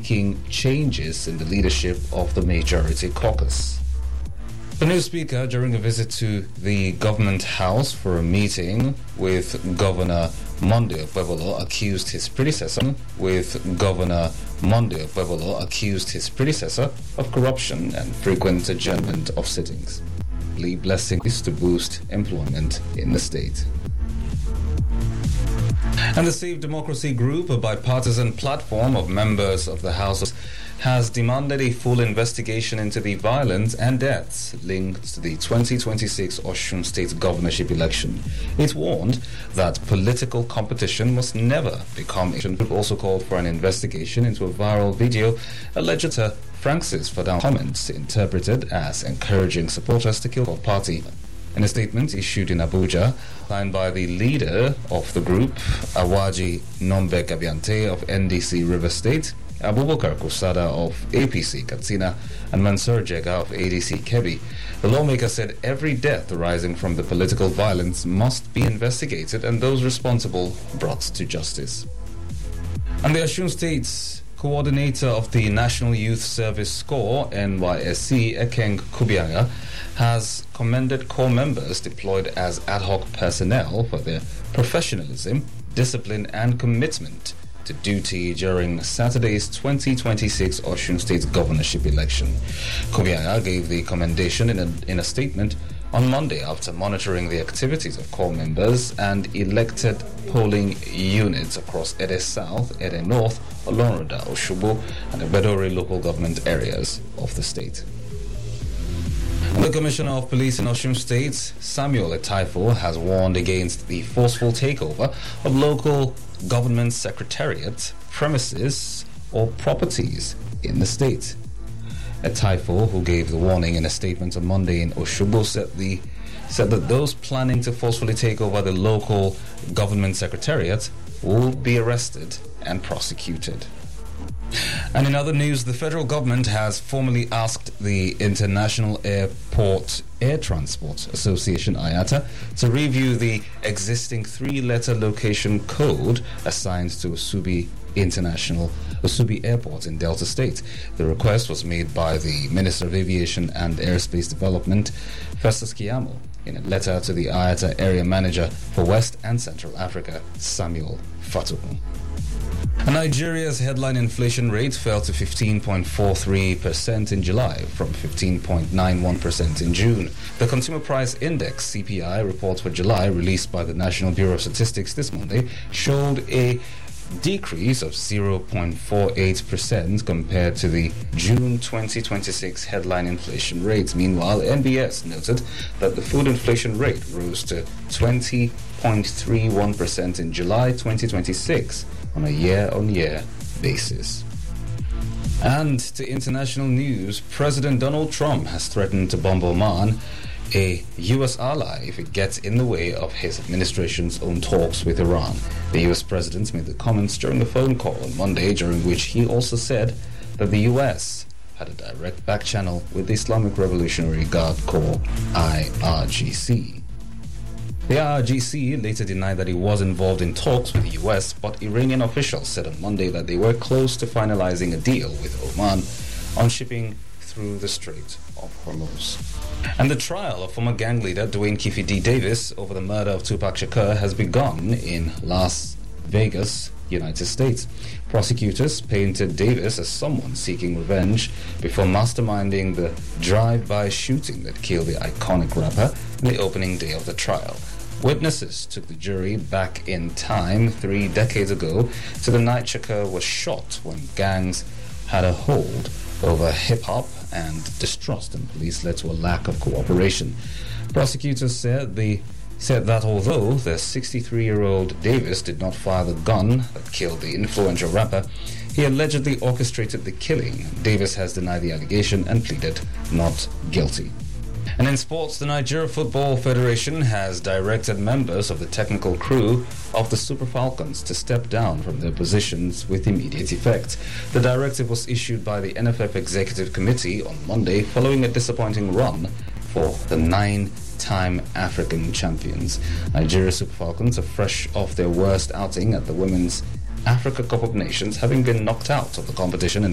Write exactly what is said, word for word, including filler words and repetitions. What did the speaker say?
seeking changes in the leadership of the Majority Caucus. The new speaker, during a visit to the government house for a meeting with Governor Monday Okpebholo, accused his predecessor with Governor Monday Okpebholo accused his predecessor of corruption and frequent adjournment of sittings, blessing this to boost employment in the state. And the Save Democracy Group, a bipartisan platform of members of the House, has demanded a full investigation into the violence and deaths linked to the twenty twenty-six Osun State governorship election. It warned that political competition must never become a group. Also called for an investigation into a viral video alleged to Francis Fadam comments interpreted as encouraging supporters to kill the party. In a statement issued in Abuja, signed by the leader of the group, Awaji Nombek Abiante of N D C River State, Abubakar Kusada of A P C Katsina, and Mansur Jega of A D C Kebbi, the lawmaker said every death arising from the political violence must be investigated and those responsible brought to justice. And the Osun State's coordinator of the National Youth Service Corps, N Y S C, Ekeng Kubianga, has commended corps members deployed as ad hoc personnel for their professionalism, discipline, and commitment to duty during Saturday's twenty twenty-six Osun State governorship election. Kubianga gave the commendation in a, in a statement on Monday after monitoring the activities of corps members and elected polling units across Ede South, Ede North, Olonroda, Oshubo, and the Bedore local government areas of the state. The Commissioner of Police in Osun State, Samuel Etaifo, has warned against the forceful takeover of local government secretariat premises or properties in the state. Etaifo, who gave the warning in a statement on Monday in Oshubo, said the said that those planning to forcefully take over the local government secretariat will be arrested and prosecuted. And in other news, the federal government has formally asked the International Airport Air Transport Association, I A T A, to review the existing three-letter location code assigned to Osubi International Osubi Airport in Delta State. The request was made by the Minister of Aviation and Aerospace Development, Festus Keyamo, in a letter to the I A T A Area Manager for West and Central Africa, Samuel Fatuhu. Nigeria's headline inflation rate fell to fifteen point four three percent in July from fifteen point nine one percent in June. The Consumer Price Index, C P I, report for July, released by the National Bureau of Statistics this Monday, showed a decrease of zero point four eight percent compared to the June twenty twenty-six headline inflation rate. Meanwhile, N B S noted that the food inflation rate rose to twenty point three one percent in July twenty twenty-six on a year-on-year basis. And to international news, President Donald Trump has threatened to bomb Oman, a U S ally, if it gets in the way of his administration's own talks with Iran. The U S president made the comments during a phone call on Monday, during which he also said that the U S had a direct back channel with the Islamic Revolutionary Guard Corps, I R G C. The I R G C later denied that it was involved in talks with the U S, but Iranian officials said on Monday that they were close to finalizing a deal with Oman on shipping through the Strait of Hormuz. And the trial of former gang leader Dwayne Kiffy D. Davis over the murder of Tupac Shakur has begun in Las Vegas, United States. Prosecutors painted Davis as someone seeking revenge before masterminding the drive-by shooting that killed the iconic rapper on the opening day of the trial. Witnesses took the jury back in time three decades ago to the night Shakur was shot when gangs had a hold over hip-hop, and distrust in police led to a lack of cooperation. Prosecutors said the said that although the sixty-three-year-old Davis did not fire the gun that killed the influential rapper, he allegedly orchestrated the killing. Davis has denied the allegation and pleaded not guilty. And in sports, the Nigeria Football Federation has directed members of the technical crew of the Super Falcons to step down from their positions with immediate effect. The directive was issued by the N F F Executive Committee on Monday following a disappointing run for the nine-time African champions. Nigeria Super Falcons are fresh off their worst outing at the Women's Africa Cup of Nations, having been knocked out of the competition in the